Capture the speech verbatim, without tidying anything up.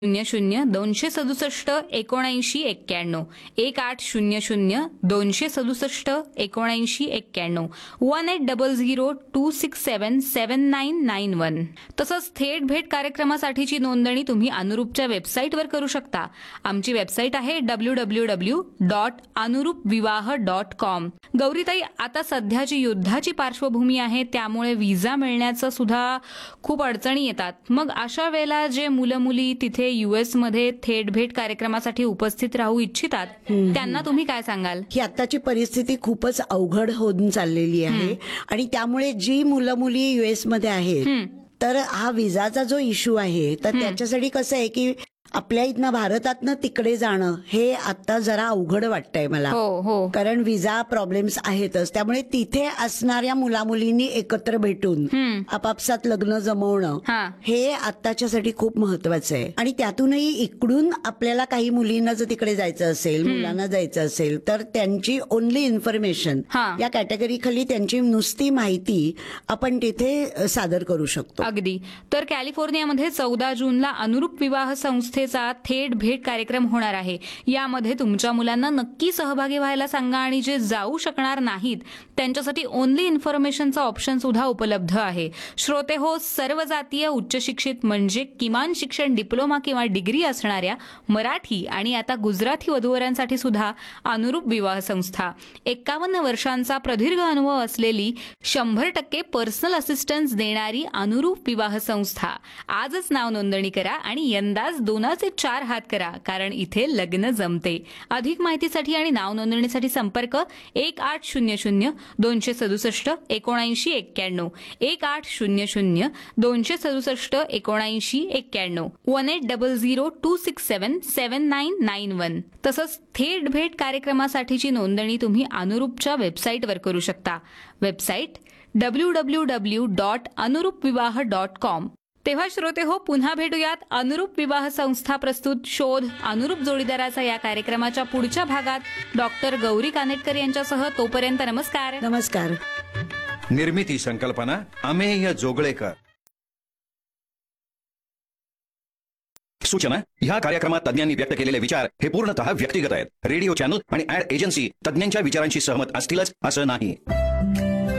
शून्य शून्य दोनशे सदुसष्ट एकोणऐंशी एक्क्याण्णव एक आठ शून्य शून्य दोनशे सदुसष्ट एकोणऐंशी एक्क्याण्णव one eight double zero to six seven seven nine nine one. तसंच थेट भेट कार्यक्रमासाठीची नोंदणी तुम्ही अनुरूपच्या वेबसाईटवर करू शकता. आमची वेबसाईट आहे डब्ल्यू डब्ल्यू डब्ल्यू डॉट अनुरूप विवाह डॉट कॉम. गौरीताई, आता सध्याची युद्धाची पार्श्वभूमी आहे, त्यामुळे व्हिसा मिळण्याचं सुद्धा खूप अडचणी येतात. मग अशा वेळेला जे मुलं मुली तिथे युएस मध्ये थेट भेट कार्यक्रमासाठी उपस्थित राहू इच्छितात त्यांना तुम्ही काय सांगाल? ही आताची परिस्थिती खूपच अवघड होऊन चाललेली आहे आणि त्यामुळे जी मुलं मुली युएस मध्ये आहेत तर हा विजाचा जो इश्यू आहे तर त्याच्यासाठी कसं आहे की आपल्या इथनं भारतातनं तिकडे जाणं हे आता जरा अवघड वाटतंय मला. हो हो. कारण विजा प्रॉब्लेम्स आहेतच. त्यामुळे तिथे असणाऱ्या मुला मुलींनी एकत्र भेटून आपापसात लग्न जमवणं हे आताच्यासाठी खूप महत्वाचं आहे. आणि त्यातूनही इकडून आपल्याला काही मुलींना जर तिकडे जायचं असेल, मुलांना जायचं असेल तर त्यांची ओनली इन्फॉर्मेशन या कॅटेगरी खाली त्यांची नुसती माहिती आपण तिथे सादर करू शकतो. अगदी. तर कॅलिफोर्नियामध्ये चौदा जूनला अनुरूप विवाह संस्थे थेट भेट कार्यक्रम होणार आहे. यामध्ये तुमच्या मुलांना नक्की सहभागी व्हायला सांगा आणि जे जाऊ शकणार नाहीत त्यांच्यासाठी ओनली इन्फॉर्मेशनचा ऑप्शन सुद्धा उपलब्ध आहे. श्रोते हो, सर्व जातीय उच्च शिक्षित म्हणजे किमान शिक्षण डिप्लोमा किंवा डिग्री असणाऱ्या मराठी आणि आता गुजराती वधूवरांसाठी सुद्धा अनुरूप विवाह संस्था, एक्कावन्न वर्षांचा प्रदीर्घ अनुभव असलेली, शंभर टक्के पर्सनल असिस्टन्स देणारी अनुरूप विवाह संस्था. आजच नाव नोंदणी करा आणि यंदाच दोन चार हात करा, कारण इथे लग्न जमते. अधिक माहितीसाठी आणि नाव नोंदणीसाठी संपर्क एक आठ शून्य शून्य दोनशे सदुसष्ट एकोणऐंशी एक्क्याण्णव एक आठ शून्य शून्य दोनशे सदुसष्ट एकोणऐंशी एक्क्याण्णव one eight double zero to six seven seven nine nine one. तसंच थेट भेट कार्यक्रमासाठीची नोंदणी तुम्ही अनुरूपच्या वेबसाईटवर करू शकता. Website W W W dot अनुरूप विवाह डॉट कॉम. तेव्हा श्रोते हो, पुन्हा भेटूयात अनुरूप विवाह संस्था प्रस्तुत शोध अनुरूप जोडीदाराचा या कार्यक्रमाच्या पुढच्या भागात डॉक्टर गौरी कानेटकर यांच्यासह. तोपर्यंत नमस्कार. नमस्कार. निर्मिती संकल्पना अमेय जोगळेकर. सूचना: ह्या कार्यक्रमात तज्ञांनी व्यक्त केलेले विचार हे पूर्णतः व्यक्तिगत आहेत. रेडिओ चॅनल आणि ऍड एजन्सी तज्ञांच्या विचारांशी सहमत असतीलच असं नाही.